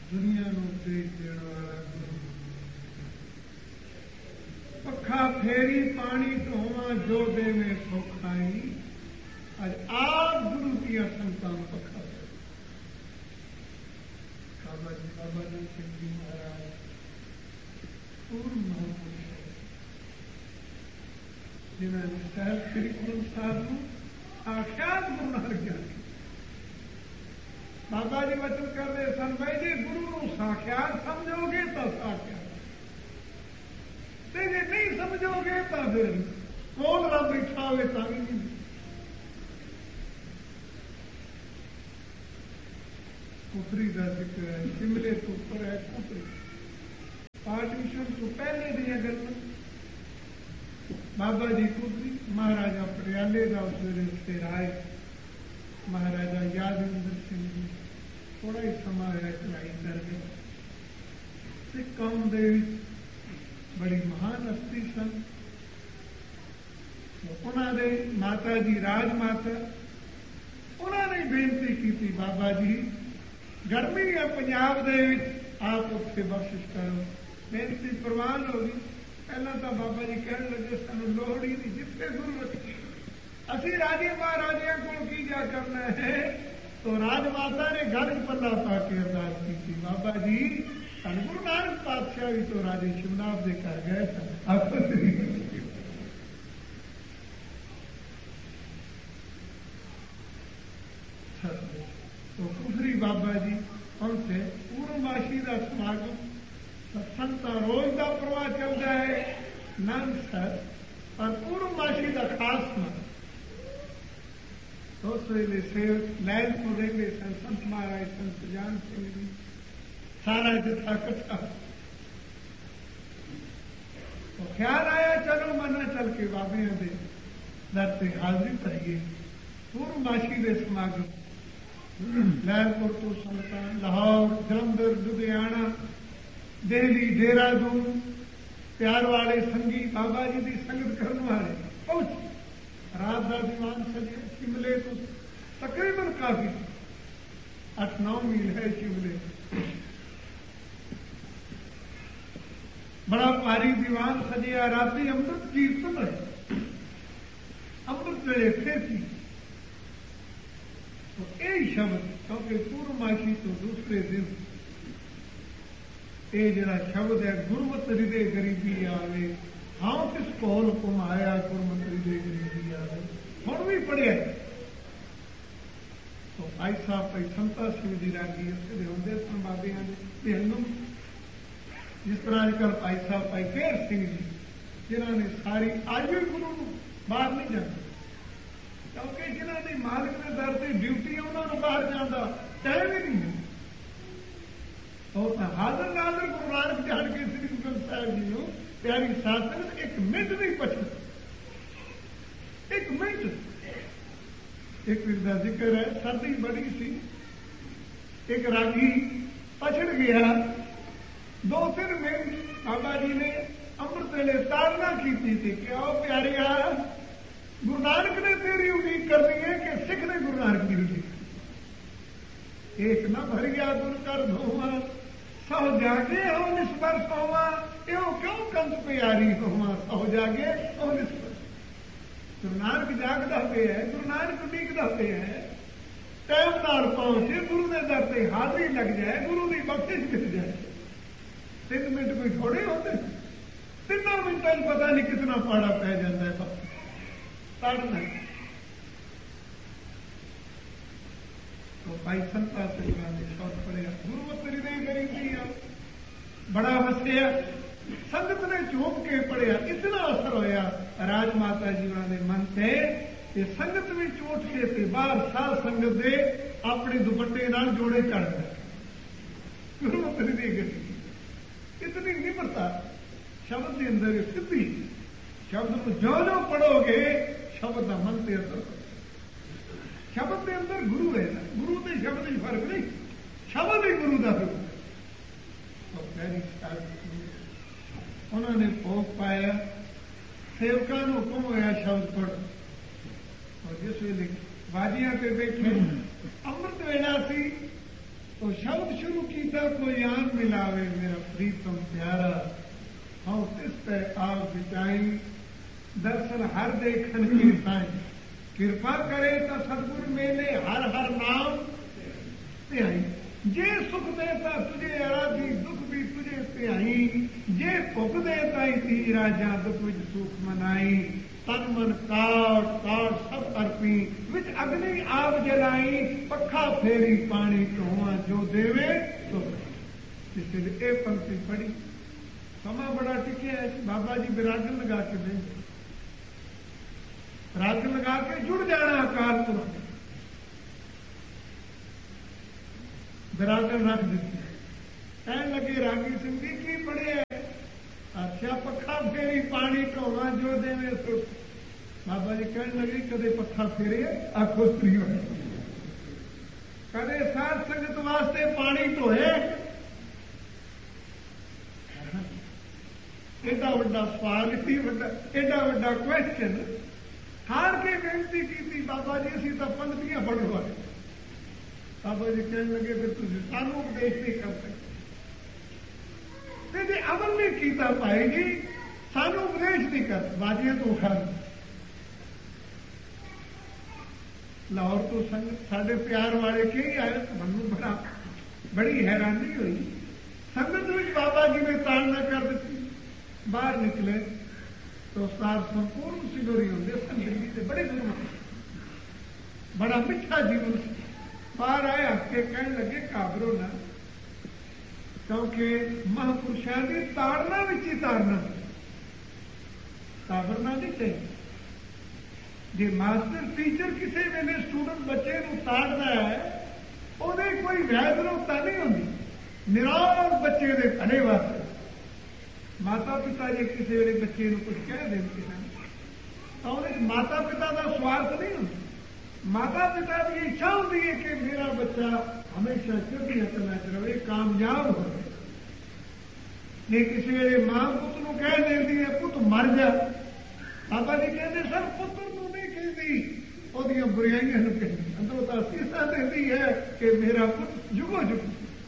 दुनिया नूं तेज देण वाला गुरु। पखा फेरी पानी ढोवा जो देवे सौखाई। अज आप गुरु दिया संतान पखा बाबा जी बाबा जी सिंह जी महाराज पूर्ण महापुरुष जिन्होंने साहब श्री गुरु साहब को साक्षात गुरु नानक ज्ञानी। बाबा जी वचन कर रहे सन भाई जी गुरु को साक्षात समझोगे तो साक्षात, जे नहीं समझोगे तो फिर कौन रब बैठा हुए ताकि नहीं। कुफरी का जिक्र है, शिमले तो ऊपर है कुफरी। पार्टीशन तो पहले दिया गल बाबा जी कुफरी महाराजा पटियाले का उसवेले फिर आए। महाराजा यादविंदर सिंह जी थोड़ा ही समा है चढ़ाई कर गए। सिख कौम दे बड़ी महान हस्ती सन। उन्होंने माता जी राजमाता उन्होंने बेनती की बाबा जी गर्मी है पंजाब दे आप उत्थे बख्शिश करो। बेनती प्रवान हो गई। पहला तो बाबा जी कह लगे सानू लोड़ ही नहीं, जिथे गुरु रखे असी राजे महाराजिया को की जा करना है। तो राजमाता ने घर पल्ला पा के अरदास की बाबा जी गुरु नानक पातशाह भी तो राजे शिवनाथ के घर गए तो कुफरी बाबा जी पहुंचे। पूर्णमासी का समागम सत्संग का रोज का प्रवाह चलता है नंद सर और पूर्णमासी का खास मन। तो उस वेले सेवक लैलपुर रेंगे सन संत महाराज संत जान सिंह जी सारा जत्था इकट्ठा। तो ख्याल आया चलो मना चल के बाबिया दे दर से हाजिरी भरीए। पूर्णमासी के समागम लैलपुर तो संगत लाहौर जलंधर लुधियाना दिल्ली देहरादून प्यार वाले संगी बाबा जी की संगत करने वाले पहुंचे। रात का दीवान सजे। शिमले तो तकरीबन काफी 8-9 मील है शिमले। बड़ा भारी दीवान सजिया। राती अमृत कीर्तन रहे। अमृत वेले फिर थी तो यही शब्द क्योंकि पूर्णमासी तो दूसरे दिन ये जरा शब्द है गुरमत हृदय गरीबी आवे। हाँ किस कोल हुकुम आया गुरमत हृदय गरीबी आवे हम भी पढ़िया। तो भाई साहब भाई संता सिंह जी रागी उसके होंगे सन बाबिया ने जिस तरह अजकल भाई साहब भाई फेर सिंह जी जिन्होंने सारी आज भी गुरु बाहर नहीं जाते क्योंकि जिन्होंने मालिक ने दर से ड्यूटी उन्होंने बाहर जाता टाइम ही नहीं। तो हाजर नाजर गुरु नानक जान के श्री गुरु ग्रंथ साहिब जी को प्यारी शासन एक मिनट नहीं पछड़। एक मिनट एक मिनट का जिक्र है। सर्दी बड़ी सी एक रागी पछड़ गया। 2-3 मिनट बाबा जी ने अमृत वेले ताड़ना की थी कि आओ प्यारिया गुरु नानक ने तेरी उम्मीद करनी है कि सिख ने गुरु नानक की उम्मीद। एक न भरिया गुरु कर धोवा सौ जागे हो निस्पर सोवा यो क्यों कंध प्यारी होवा सौ जागे हो निस्पर। गुरु नानक जागदा पे है, गुरु नानक उम्मीददा पे है। टाइम नाल पहुंचे गुरु ने दर से हाजिरी लग जाए गुरु की बख्शिश मिल जाए। 3 मिनट कोई थोड़े होते। 3 मिनटों में पता नहीं कितना पाड़ा पै जाता है पढ़ना। तो भाई संता सिंह ने शौक पढ़िया गुरमत हृदय गरीबी बड़ा हसिया। संगत ने चौंक के पढ़िया इतना असर होया राजमाता जी ने मन से कि संगत में चोट के थे बाहर साल संगत दे अपने दुपट्टे नाल जोड़े चढ़ गए। गुरमत हृदय गरीबी इतनी निम्रता शब्द के अंदर सिद्धि। शब्द को जो जो पढ़ोगे शब्द का मन से असर। शब्द के अंदर गुरु है ना, गुरु के शब्द में फर्क नहीं, शब्द ही गुरु का रूप है। तो पहली उन्होंने भोग पाया। सेवकों को हुक्म होया शब्द पढ़। और जिस वेले बाजियां पे बैठे अमृत वेला सी तो शब्द शुरू किया कोई आन मिलावे मेरा प्रीतम प्यारा, हाँ तिस पे आप बिचाई दर्शन हर देखन की साई, कृपा करे तो सतगुर मेले हर हर नाम ध्याई, जे सुख देता तुझे आराधी दुख भी तुझे ध्याई, जे भुख देता ही तीरा जा दुख विच सुख मनाई, तन मन काट काट सब अर्पी विच अग्नि आप जलाई, पखा फेरी पानी ढोआ जो देवे तो। इसलिए ये पंक्ति पढ़ी, समा बड़ा टिकिया है। बाबा जी विरागन लगा के बेंच, रागन लगा के जुड़ जाना अकाल पुरख, विरागन रख दी। कहने लगे रागी सिंह जी की पढ़े, अच्छा पखा फेरी पानी ढोवा जो देवे सो। बाबा जी कहने लगे कदे पखा फेरे आखो स्त्री हो, कदे साध संगत वास्ते पानी ढोए, एडा वड्डा सवाल, एडा वड्डा क्वेश्चन। हार के बेनती की बाबा जी असी तो पंक्तियां पढ़ लो। बाबा जी कहने लगे फिर तुम सानू उपदेश नहीं कर सकते, जे अमल नहीं किया भाई जी सानू उपदेश नहीं कर, बाजियां तो उठा लाहौर तो संगत साढ़े प्यार वाले के ही आए, तो मनु बड़ी हैरानी हुई। संगत में बाबा जी ने ताड़ना कर दी, बाहर निकले तो उस्ताद संपूर्ण सिगोरी होंगे संगत से बड़े गुरु, बड़ा मिठा जीवन से। बाहर आए हफ्ते कहने लगे घाबरो ना, क्योंकि महापुरुषों की ताड़ना विच ही ताड़ना, घाबरना नहीं चाहिए। जे मास्टर टीचर किसी वेले स्टूडेंट बच्चे को ताड़ना है, ਉਹਦੇ कोई वैधता नहीं होती, निराश बच्चे के भले वास्ते। माता पिता जे किसी वेले बच्चे को कुछ कह देते हैं तो माता पिता का स्वार्थ नहीं होता, माता पिता की इच्छा होती है कि मेरा बच्चा हमेशा चढ़दी कला च रहे, कामयाब हो। नहीं किसी वेले मां पुत को कह देती है पुत मर जा, बाबा जी कहते सर पुत्र को नहीं कहती, ਉਹਦੀਆਂ ਬੁਰਾਈਆਂ ਨੂੰ ਕਹਿੰਦੀ, ਅੰਦਰੋਂ ਤਾਂ ਸੀਸਾ ਦਿੰਦੀ ਹੈ ਕਿ ਮੇਰਾ ਪੁੱਤ ਜੁਗੋ ਜੁਗ।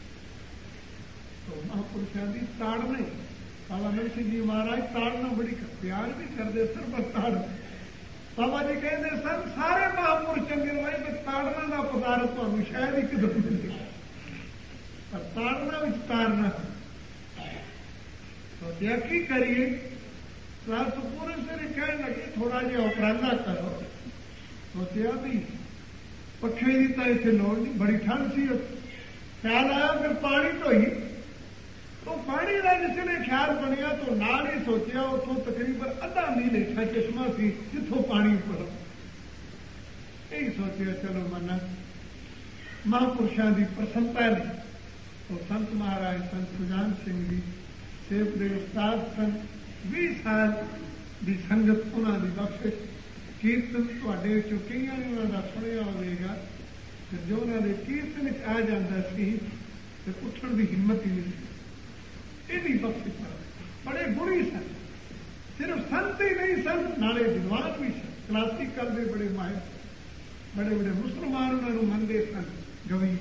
तो महापुरुषों की ताड़ने, बाबा नंद सिंह जी महाराज ताड़ना बड़ी प्यार भी करते सर, पर ताड़ बाबा जी कहते सर सारे महापुरुष चंगे रहे, पर ताड़ना का पदार्थ तुम्हें शायद एक दो मिले, पर ताड़ना में तारना। तो की करिए, पूरे से कहने लगे थोड़ा जिहा उपराला करो। सोचा भी पखे की तो इतने लोड़ नहीं, बड़ी ठंड सी, ख्याल आया फिर पानी ढोई, तो पानी का जिसने ख्याल बनया तो नाल ही सोचा उतों तकरीबन अद्धा मील हेठा चश्मा सी जिथों पानी उपर, यही सोचा चलो मना महापुरुषों की प्रसन्नता ने। तो संत महाराज संत सुजान सिंह जी सेव के उस्ताद सन, 20 साल की संगत उन्होंने बख्शिश, कीर्तन थोड़े चो कई उन्होंने सुनिया होगा, फिर जो उन्होंने कीर्तन आ जाता सी तो उठन की हिम्मत ही नहीं सी, इन्हीं बख्शिश बड़े गुणी सन, सिर्फ संत ही नहीं सन नाले विद्वान भी सन, क्लासिकल के बड़े माहिर, बड़े बड़े मुसलमान उन्होंने मनते सन गवी।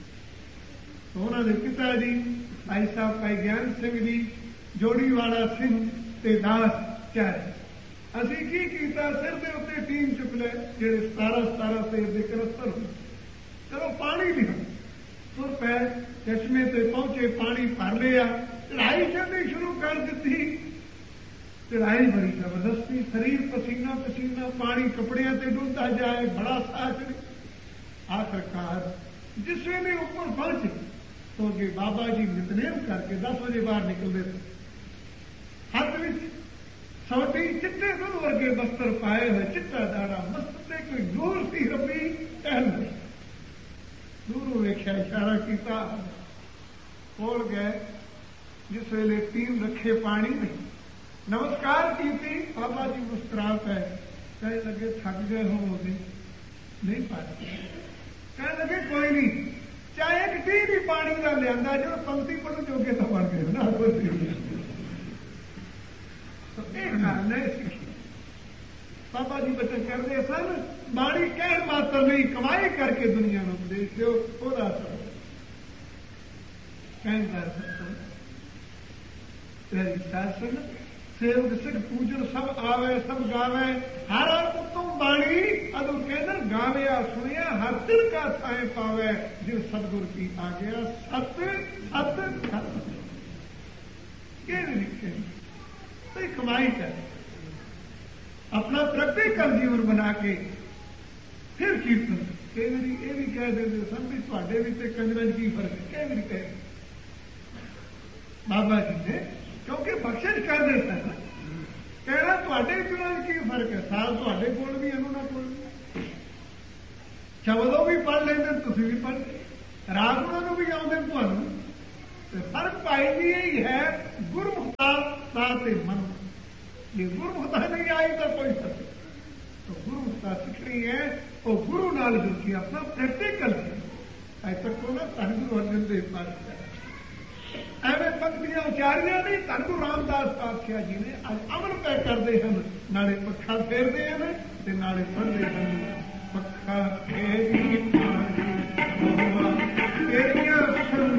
तो उन्होंने पिता जी भाई साहब भाई ज्ञान सिंह जी जोड़ीवाला सिंह ते दास चाहे, असी की किया सिर के उत्ते टीम चुक ले जेडे 17 सेब के करस्तर हो, चलो पानी लिया तुर पै चश्मे से पहुंचे, पानी भर लिया, चढ़ाई चढ़नी शुरू कर दी। चढ़ाई बड़ी जबरदस्ती, शरीर पसीना पसीना, पानी कपड़िया से डुलता जाए, बड़ा साथ। आखिरकार जिस वे ऊपर पहुंचे तो अगे बाबा जी नितनेम करके 10 बजे बाहर निकलते थे, हाथ में सोटी चिट्टे दूध वर्गे बस्तर पाए हुए, चिट्टा दाड़ा मस्त कोई दूर सी रबी टहल गई, दूरों वेख्या इशारा किया, खोल गए। जिस वेले टीम रखे पानी में नमस्कार की थी, बाबा जी मुस्कुरा पे कहने लगे थक गए होंगे नहीं पाते, कहने लगे कोई नहीं, चाहे एक टी भी पानी का लिया जो पंक्ति पढ़ जोगे तो बन गए ना, तो एक कारण है। बाबा जी बच्चे करते सन, बाणी कह मात्र नहीं, कमाई करके दुनिया में उपदेश दो। ਕਹਿੰਦਾ ਸਤਿ ਤੇਰੀ ਸਾਸਨ ਸੇਵਕ ਸਿੱਖ ਪੂਜਨ ਸਭ ਆਵੇ ਸਭ ਗਾਵੇ ਹਰ ਉਤਮ ਬਾਣੀ ਅਦੂ ਕਹਿੰਦਾ ਗਾਵਿਆ ਸੁਣਿਆ ਹਰ ਤਿਲ ਕਾ ਥਾਏ ਪਾਵੇ ਜਿਨ ਸਤਿਗੁਰ ਕੀ ਆ ਗਿਆ ਸਤ ਸਤ ਸਤ ਕਿਹੜੇ ਲਿਖੇ ਤੇ ਕਮਾਈ ਕਰ ਆਪਣਾ ਪ੍ਰੈਕਟੀਕਲ ਜੀਵਨ ਬਣਾ ਕੇ ਫਿਰ ਕੀਰਤਨ ਕਈ ਵਾਰੀ ਇਹ ਵੀ ਕਹਿ ਦਿੰਦੇ ਸਨ ਵੀ ਤੁਹਾਡੇ ਵਿੱਚ ਤੇ ਕੰਜਰਾਂ 'ਚ ਕੀ ਫਰਕ ਹੈ ਕਈ ਵਾਰੀ ਕਹੇ ਬਾਬਾ ਜੀ ਨੇ ਕਿਉਂਕਿ ਬਖਸ਼ਿਸ਼ ਕਰਦੇ ਸਨ ਕਹਿਣਾ ਤੁਹਾਡੇ ਕੋਲ ਕੀ ਫਰਕ ਹੈ ਸਾਲ ਤੁਹਾਡੇ ਕੋਲ ਵੀ ਇਹਨਾਂ ਕੋਲ ਵੀ ਸ਼ਬਦੋਂ ਵੀ ਪੜ੍ਹ ਲੈਂਦੇ ਤੁਸੀਂ ਵੀ ਪੜ੍ਹ ਰਾਗ ਉਹਨਾਂ ਨੂੰ ਵੀ ਆਉਂਦੇ ਤੁਹਾਨੂੰ ਤੇ ਫਰਕ ਭਾਈ ਜੀ ਇਹ ਹੈ ਗੁਰਮੁਖਤਾ ਦਾ ਤੇ ਮਨ ਜੇ ਗੁਰਮੁਖਤਾ ਨਹੀਂ ਆਈ ਤਾਂ ਕੋਈ ਫਰਕ तो गुरुमुखता सीखनी है और गुरु नाल जुड़ के अपना प्रैक्टिकल अज तक तो ना धन गुरु अर्जन देव पातशाह एवं पंक्तियां उचारिया नहीं धन गुरु रामदास पातशाह जी ने अज अमल तय करते हैं नाले पखा फेरते हैं ते नाले पढ़ते हैं पखा फेर